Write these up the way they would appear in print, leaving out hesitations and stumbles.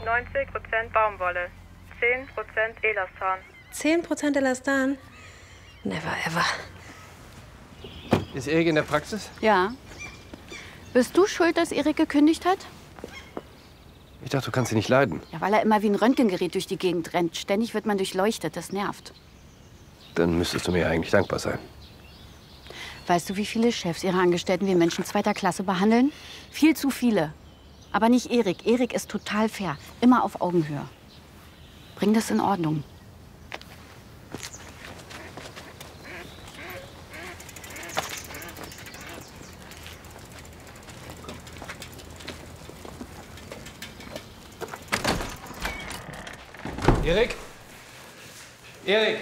90% Baumwolle, 10% Elastan. 10% Elastan? Never ever. Ist Erik in der Praxis? Ja. Bist du schuld, dass Erik gekündigt hat? Ich dachte, du kannst ihn nicht leiden. Ja, weil er immer wie ein Röntgengerät durch die Gegend rennt. Ständig wird man durchleuchtet. Das nervt. Dann müsstest du mir eigentlich dankbar sein. Weißt du, wie viele Chefs ihre Angestellten wie Menschen zweiter Klasse behandeln? Viel zu viele. Aber nicht Erik. Erik ist total fair. Immer auf Augenhöhe. Bring das in Ordnung. Erik? Erik!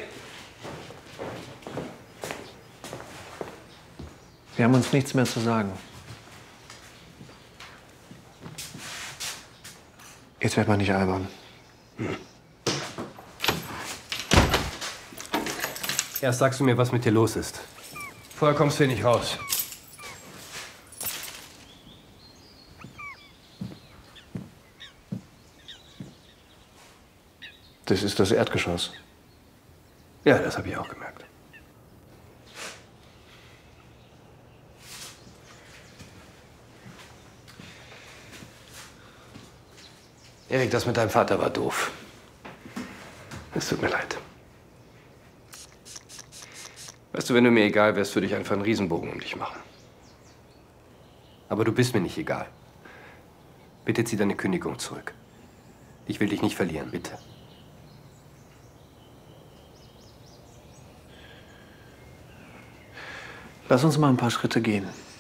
Wir haben uns nichts mehr zu sagen. Jetzt wird man nicht albern. Erst sagst du mir, was mit dir los ist. Vorher kommst du hier nicht raus. Das ist das Erdgeschoss. Ja, das habe ich auch gemerkt. Erik, das mit deinem Vater war doof. Es tut mir leid. Weißt du, wenn du mir egal wärst, würde ich einfach einen Riesenbogen um dich machen. Aber du bist mir nicht egal. Bitte zieh deine Kündigung zurück. Ich will dich nicht verlieren, bitte. Lass uns mal ein paar Schritte gehen.